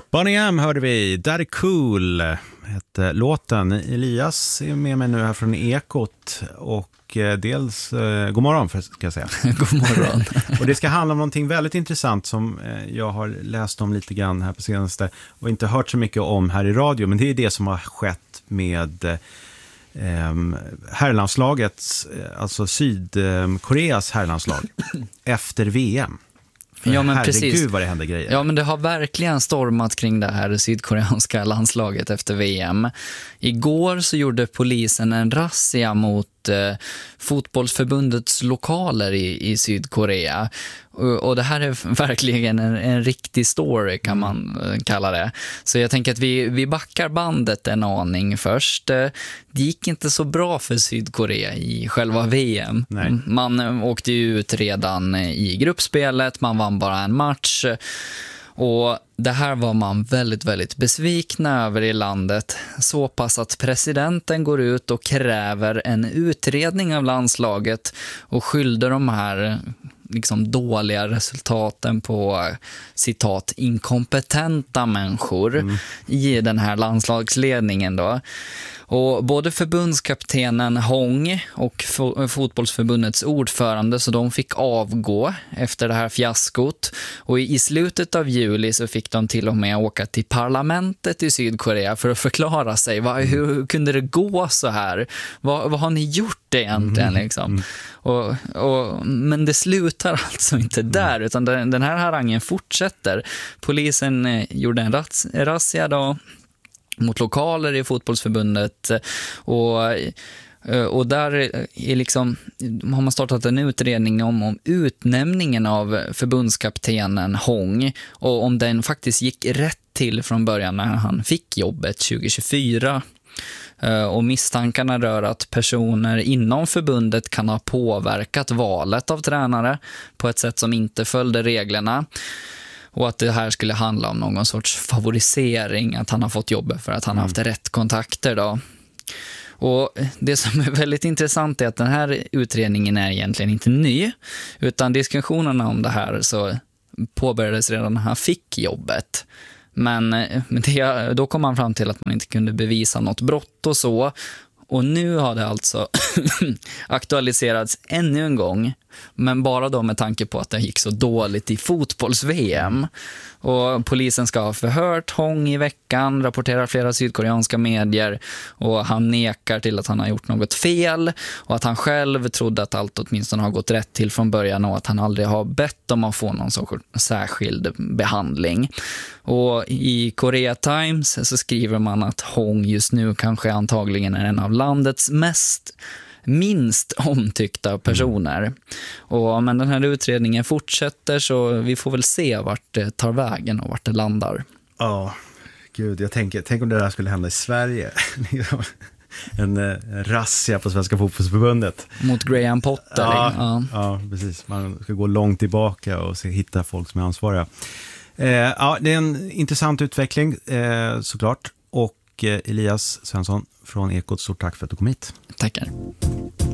Bonnie M hörde vi, Daddy Cool hette låten. Elias är med mig nu här från Ekot och dels, god morgon ska jag säga. God morgon. Och det ska handla om någonting väldigt intressant som jag har läst om lite grann här på senaste och inte hört så mycket om här i radio, men det är det som har skett med herrlandslagets, alltså Sydkoreas herrlandslag efter VM. Ja, men herregud precis. Vad det händer grejer. Ja, men det har verkligen stormat kring det här sydkoreanska landslaget efter VM. Igår så gjorde polisen en razzia mot fotbollsförbundets lokaler i Sydkorea. Och det här är verkligen en riktig story kan man kalla det. Så jag tänker att vi backar bandet en aning först. Det gick inte så bra för Sydkorea i själva VM. Nej. Man åkte ju ut redan i gruppspelet, man vann bara en match. Och det här var man väldigt, väldigt besvikna över i landet. Så pass att presidenten går ut och kräver en utredning av landslaget och skyllde de här liksom dåliga resultaten på citat inkompetenta människor i den här landslagsledningen då. Och både förbundskaptenen Hong och fotbollsförbundets ordförande, så de fick avgå efter det här fiaskot. Och i slutet av juli så fick de till och med åka till parlamentet i Sydkorea för att förklara sig. Hur kunde det gå så här? Vad har ni gjort egentligen liksom? Men det slutar alltså inte där, utan den här harangen fortsätter. Polisen gjorde en razzia då mot lokaler i fotbollsförbundet och där är liksom, har man startat en utredning om utnämningen av förbundskaptenen Hong och om den faktiskt gick rätt till från början när han fick jobbet 2024. Och misstankarna rör att personer inom förbundet kan ha påverkat valet av tränare på ett sätt som inte följde reglerna. Och att det här skulle handla om någon sorts favorisering, att han har fått jobbet för att han har haft rätt kontakter då. Och det som är väldigt intressant är att den här utredningen är egentligen inte ny, utan diskussionerna om det här så påbörjades redan när han fick jobbet. Men då kom man fram till att man inte kunde bevisa något brott och så. Och nu har det alltså aktualiserats ännu en gång, men bara då med tanke på att det gick så dåligt i fotbolls-VM. Och polisen ska ha förhört Hong i veckan, rapporterar flera sydkoreanska medier, och han nekar till att han har gjort något fel och att han själv trodde att allt åtminstone har gått rätt till från början och att han aldrig har bett om att få någon sorts särskild behandling. Och i Korea Times så skriver man att Hong just nu kanske antagligen är en av landets minst omtyckta personer. Men den här utredningen fortsätter, så vi får väl se vart det tar vägen och vart det landar. Ja, gud, tänk om det där skulle hända i Sverige. En razzia på Svenska fotbollsförbundet. Mot Graham Potter. Ja, precis. Man ska gå långt tillbaka och hitta folk som är ansvariga. Ja, det är en intressant utveckling såklart. Och Elias Svensson från Ekot, stort tack för att du kom hit. Tackar.